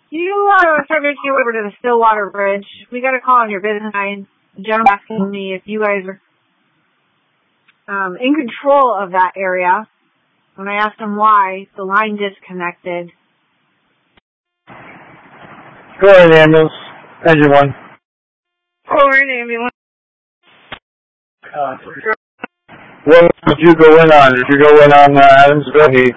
You triggered you over to the Stillwater Bridge. We got a call on your business line. The gentleman asking me if you guys are in control of that area. When I asked him why, the line disconnected. Go ahead, ambulance. Engine 1. Forward ambulance. What did you go in on? Did you go in on Adamsville Heath?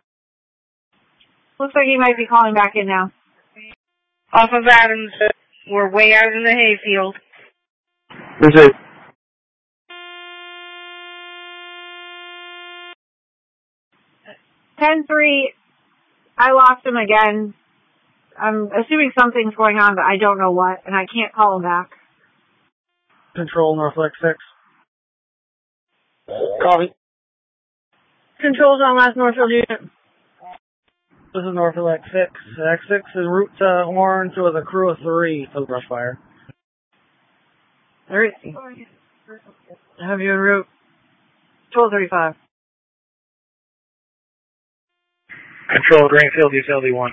Looks like he might be calling back in now. Off of Adams, we're way out in the hayfield. Is it? Ten-3. I lost him again. I'm assuming something's going on, but I don't know what, and I can't call him back. Control, Norfolk 6. Copy. Controls on last Northfield unit. This is Norfolk X6. X6 is route to Orange with a crew of 3 for the brush fire. There is. Have you en route 1235. Control, Greenfield, Utility 1.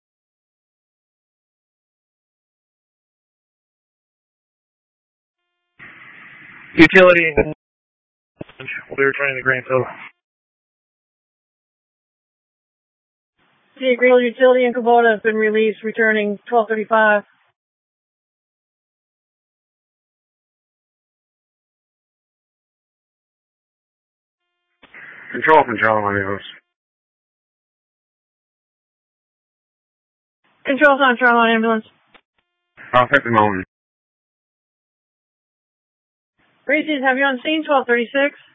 Utility, we're returning to Greenfield. The Greenfield Utility in Kubota has been released, returning 1235. Control from Charlie Manios. Controls on Charlotte ambulance. I'll take the mountain. Reese's, have you on scene 1236?